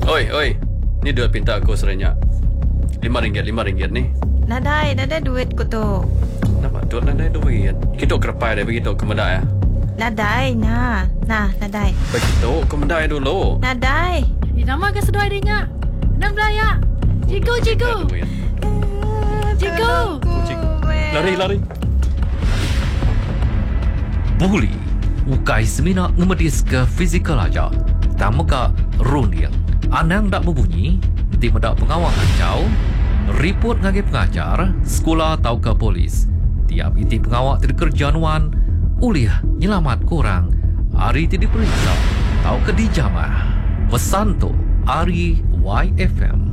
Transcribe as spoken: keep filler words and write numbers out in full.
Oi, oi. Ni duit pinta aku serenyak. Lima ringgit, lima ringgit ni. Nadai, nadai duit ko to. Nampak duit nadai duit. Kita kerepai dia begitu ke medai. Nadai, na. Nah, nadai. Begitu ke medai dulu. Nadai. Di nama ke sedoi dinya. Nang belaya. Ciku, ciku. Ciku. Ciku. Lari, lari. Buli, ukai semina ngemedis ke fizikal aja. Tamuka rundiang. Anang dak berbunyi, nanti medak pengawal hancau, report ngagi pengajar, sekolah atau ke polis. Tiap iti pengawal tidak kerjaan uliah nyelamat korang, hari tidak diperiksa, atau ke dijamah. Pesan tu, Ari Y F M.